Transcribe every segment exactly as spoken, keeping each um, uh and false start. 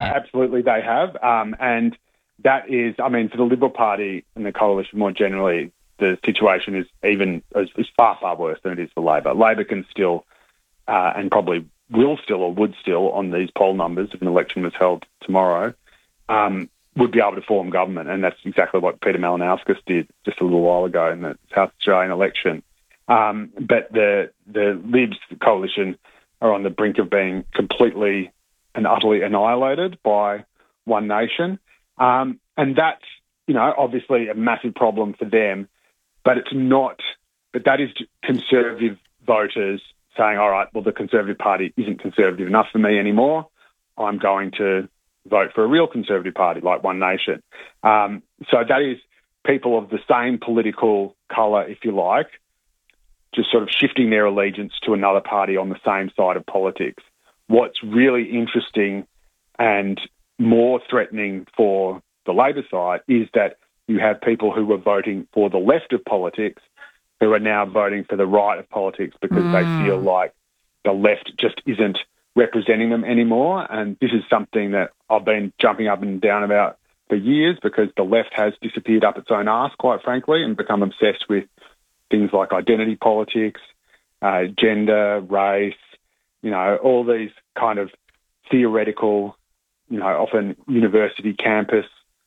absolutely they have. Um, and that is, I mean, for the Liberal Party and the coalition more generally, the situation is even is, is far, far worse than it is for Labor. Labor can still, uh, and probably will still or would still on these poll numbers if an election was held tomorrow, um, would be able to form government. And that's exactly what Peter Malinauskas did just a little while ago in the South Australian election. Um, but the the Libs the coalition are on the brink of being completely and utterly annihilated by One Nation. Um, and that's, you know, obviously a massive problem for them, but it's not, but that is Conservative voters saying, all right, well, the Conservative Party isn't conservative enough for me anymore. I'm going to vote for a real Conservative Party like One Nation. Um, so that is people of the same political colour, if you like, just sort of shifting their allegiance to another party on the same side of politics. What's really interesting and more threatening for the Labor side is that you have people who were voting for the left of politics who are now voting for the right of politics because mm. they feel like the left just isn't representing them anymore. And this is something that I've been jumping up and down about for years because the left has disappeared up its own arse, quite frankly, and become obsessed with things like identity politics, uh, gender, race, you know, all these kind of theoretical, you know, often university campus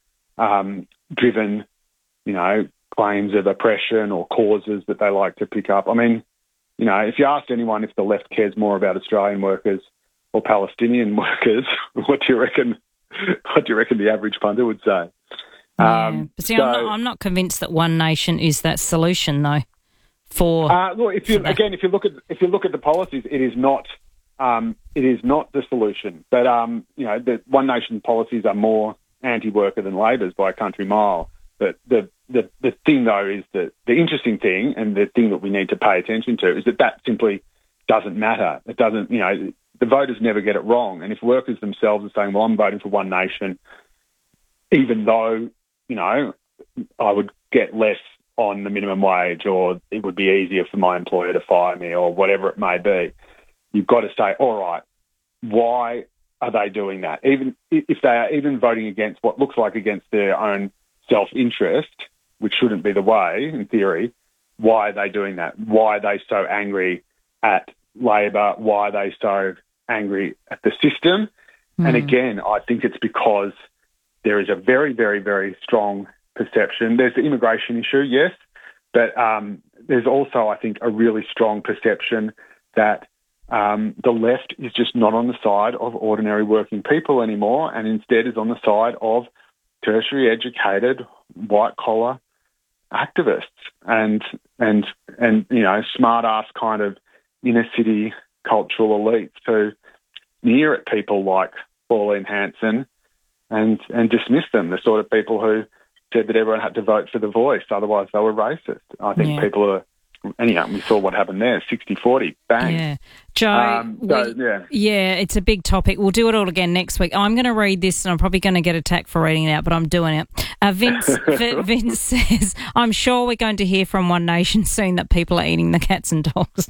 um, driven, you know, claims of oppression or causes that they like to pick up. I mean, you know, if you asked anyone if the left cares more about Australian workers or Palestinian workers, what do you reckon? What do you reckon the average punter would say? Yeah. Um, but see, so, I'm, not, I'm not convinced that One Nation is that solution, though. For uh, look, if you again, if you look at if you look at the policies, it is not um, it is not the solution. But um, you know, the One Nation policies are more anti-worker than Labor's by a country mile. But the the the thing though is that the interesting thing and the thing that we need to pay attention to is that that simply doesn't matter. It doesn't, you know, the voters never get it wrong. And if workers themselves are saying, well, I'm voting for One Nation, even though, you know, I would get less on the minimum wage or it would be easier for my employer to fire me or whatever it may be, you've got to say, all right, why are they doing that? Even if they are even voting against what looks like against their own self-interest, which shouldn't be the way in theory, why are they doing that? Why are they so angry at Labor? Why are they so angry at the system? Mm. And again, I think it's because there is a very, very, very strong perception. There's the immigration issue, yes, but um, there's also, I think, a really strong perception that um, the left is just not on the side of ordinary working people anymore and instead is on the side of tertiary educated, white-collar activists and, and and you know, smart-ass kind of inner-city cultural elites who sneer at people like Pauline Hanson and, and dismiss them, the sort of people who said that everyone had to vote for The Voice, otherwise they were racist. I think yeah. people are, and you know, we saw what happened there, sixty forty, bang. Yeah. Joe, um, so, we, yeah. yeah, it's a big topic. We'll do it all again next week. I'm going to read this and I'm probably going to get attacked for reading it out, but I'm doing it. Uh, Vince, v- Vince says, I'm sure we're going to hear from One Nation soon that people are eating the cats and dogs.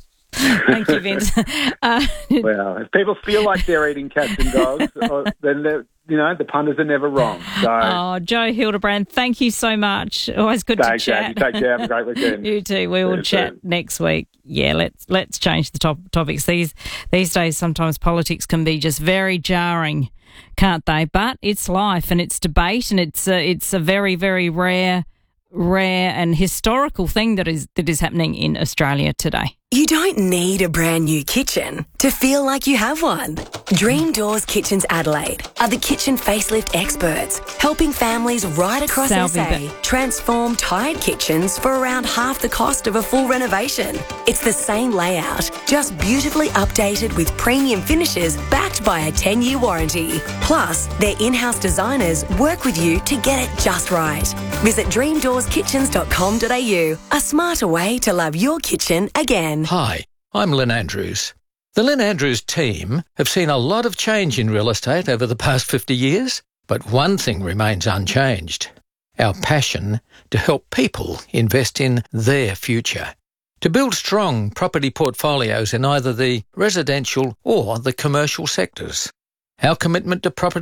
Thank you, Vince. Uh, well, if people feel like they're eating cats and dogs, or, then they're, you know, the punters are never wrong. So, oh, Joe Hildebrand, thank you so much. Always good thanks, to chat. Jackie. Take care. Have a great weekend. You too. We will chat soon. Next week. Yeah, let's let's change the top, topics. These these days, sometimes politics can be just very jarring, can't they? But it's life and it's debate, and it's a, it's a very very rare, rare and historical thing that is that is happening in Australia today. You don't need a brand new kitchen to feel like you have one. Dream Doors Kitchens Adelaide are the kitchen facelift experts, helping families right across Salvi, S A transform tired kitchens for around half the cost of a full renovation. It's the same layout, just beautifully updated with premium finishes backed by a ten-year warranty. Plus, their in-house designers work with you to get it just right. Visit dream doors kitchens dot com dot a u, a smarter way to love your kitchen again. Hi, I'm Lynn Andrews. The Lynn Andrews team have seen a lot of change in real estate over the past fifty years, but one thing remains unchanged: our passion to help people invest in their future, to build strong property portfolios in either the residential or the commercial sectors. Our commitment to property